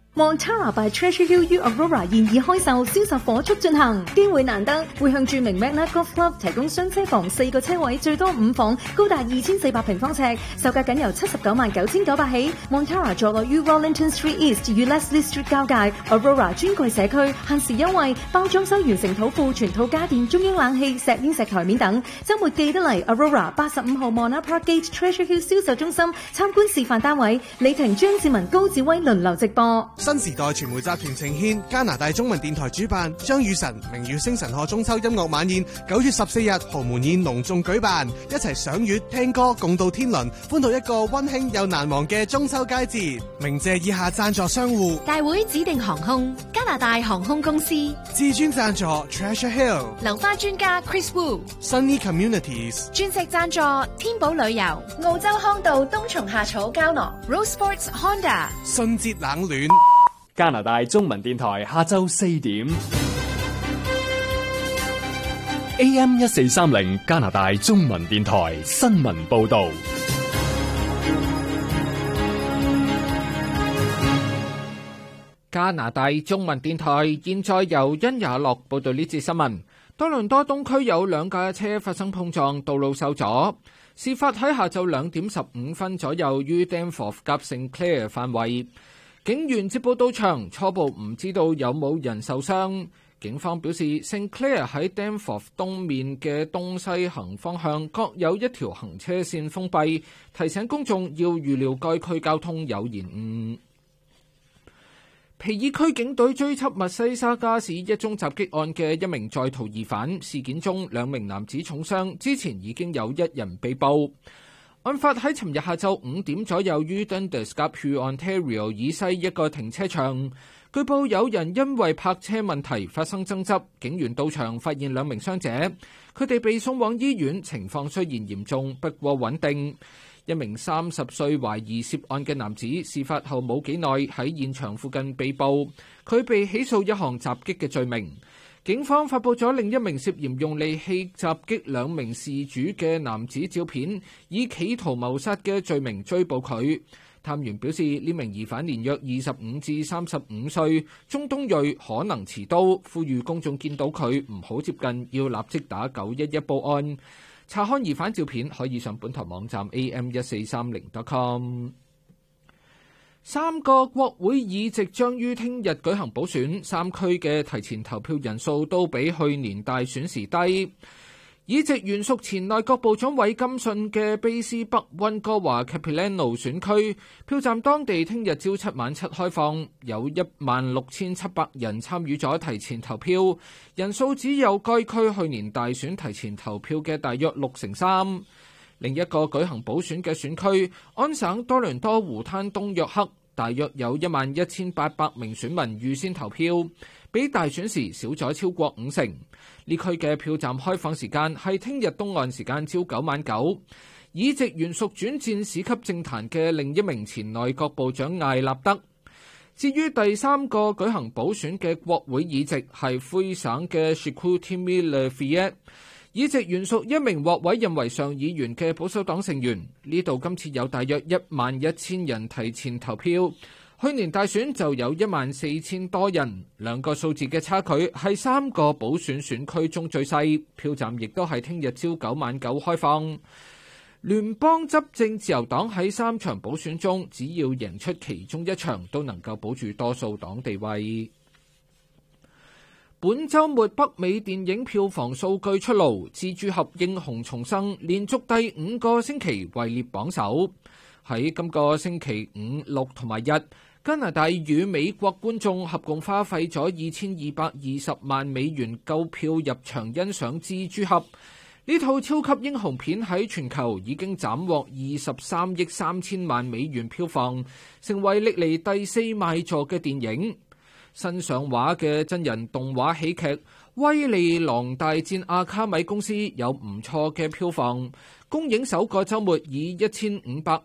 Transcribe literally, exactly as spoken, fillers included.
Montara by Treasure Hill U Aurora 現已開售，銷售火速進行，機會難得，會向著名 Magna Golf Club 提供雙車房四個車位，最多五房，高達二千四百平方尺，售價僅由七十九萬九千九百起。Montara 坐落於 Rollington Street East 與 Leslie Street 交界 ，Aurora 專櫃社區，限時優惠，包裝修完成土庫、全套家電、中央冷氣、石英石台面等。週末記得嚟 Aurora 八十五號 Mona Park Gate Treasure Hill 銷售中心參觀示範單位，李婷、張志文、高志威輪流直播。 新時代傳媒集團呈獻加拿大中文電台主辦張雨晨明月星辰賀中秋音樂晚宴，九月十四日豪門宴隆重舉辦，一齊賞月聽歌共度天倫，歡度一個溫馨又難忘嘅中秋佳節。鳴謝以下贊助商戶： 大會指定航空、加拿大航空公司、 至尊贊助 Treasure Hill、 流花專家 Chris Wu、 Sunny Communities、 鑽石贊助天寶旅遊、 澳洲康道冬蟲夏草膠囊、 Rose Sports Honda、 信捷冷暖。 加拿大中文電台下晝四點 A M 一四三零加拿大中文電台新聞報道。 加拿大中文電台現在由殷雅樂報道呢節新聞。多倫多東區有兩架車發生碰撞，道路受阻。事發喺下晝兩點十五分左右，於 Danforth 及 Saint Clair 範圍。警員接報到場，初步唔知道有冇人受傷。警方表示 ，Saint Clair 喺 Danforth 東面嘅東西行方向各有一條行車線封閉，提醒公眾要預料該區交通有延誤。皮爾區警隊追緝密西沙加市一宗襲擊案嘅一名在逃疑犯，事件中兩名男子重傷，之前已經有一人被捕。案發喺尋日下晝五點左右，於 Dundas 及 Ontario 以西一個停車場。據報有人因為泊車問題發生爭執，警員到場發現兩名傷者，佢哋被送往醫院，情況雖然嚴重，不過穩定。一名三十歲懷疑涉案嘅男子，事發後冇幾耐喺現場附近被捕，佢被起訴一項襲擊嘅罪名。警方發佈咗另一名涉嫌用利器襲擊兩名事主嘅男子照片，以企圖謀殺嘅罪名追捕佢。探員表示，呢名疑犯年約二十五至三十五歲，中東裔，可能持刀，呼籲公眾見到佢唔好接近，要立即打九一一報案。查看疑犯照片可以上本台網站 A M 一四三零 dot com。三個國會議席將於聽日舉行補選，三區嘅提前投票人數都比去年大選時低。議席原屬前內閣部長韋金遜嘅卑斯北溫哥華 Capilano 選區，票站當地聽日朝七晚七開放，有一萬六千七百人參與咗提前投票，人數只有該區去年大選提前投票嘅大約六成三。另一個舉行補選嘅選區，安省多倫多湖灘東約克，大約有一萬一千八百名選民預先投票，比大選時少咗超過五成。呢區嘅票站開放時間係聽日東岸時間朝九晚九。議席原屬轉戰市級政壇嘅另一名前內閣部長艾納德。至於第三個舉行補選嘅國會議席係魁省嘅 Chicoutimi-Lafayette， 議席原屬一名獲委任為上議員嘅保守黨成員。呢度今次有大約一萬一千人提前投票。去年大選就有一萬四千多人，兩個數字嘅差距係三個補選選區中最細。票站亦都係聽日朝九晚九開放。聯邦執政自由黨喺三場補選中，只要贏出其中一場，都能夠保住多數黨地位。本週末北美電影票房數據出爐，蜘蛛俠英雄重生連續第五個星期位列榜首。喺今個星期五、六同埋日，加拿大與美國觀眾合共花費咗二千二百二十萬美元購票入場欣賞蜘蛛俠。呢套超級英雄片喺全球已經斬獲二十三億三千萬美元票房，成為歷嚟第四賣座嘅電影。新上畫嘅真人動畫喜劇《威利狼大戰阿卡米公司》有唔錯嘅票房，公映首個週末以一千五百